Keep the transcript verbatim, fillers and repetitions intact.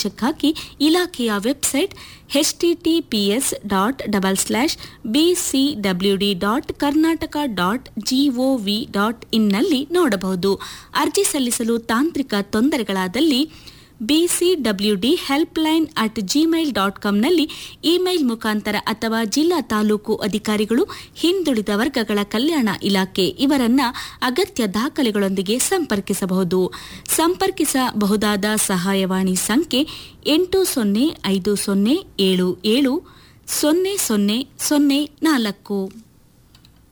Check ಹಾಕಿ ಇಲಾಖೆಯ website H T T P S dot double slash B C W D dot Karnataka dot gov dot ಇನ್ನಲ್ಲಿ ನೋಡಬಹುದು. ಅರ್ಜಿ ಸಲ್ಲಿಸಲು ತಾಂತ್ರಿಕ ತೊಂದರೆಗಳಾದಲ್ಲಿ BCWD helpline at Gmail dot ಕಾಂನಲ್ಲಿ email ಮುಖಾಂತರ ಅಥವಾ ಜಿಲ್ಲಾ ತಾಲೂಕು ಅಧಿಕಾರಿಗಳು, ಹಿಂದುಳಿದ ವರ್ಗಗಳ ಕಲ್ಯಾಣ ಇಲಾಖೆ ಇವರನ್ನ ಅಗತ್ಯ ದಾಖಲೆಗಳೊಂದಿಗೆ ಸಂಪರ್ಕಿಸಬಹುದು. ಸಂಪರ್ಕಿಸಬಹುದಾದ ಸಹಾಯವಾಣಿ ಸಂಖ್ಯೆ ಎಂಟು ಸೊನ್ನೆ ಐದು ಸೊನ್ನೆ ಏಳು ಏಳು ಸೊನ್ನೆ ಸೊನ್ನೆ ಸೊನ್ನೆ ನಾಲ್ಕು.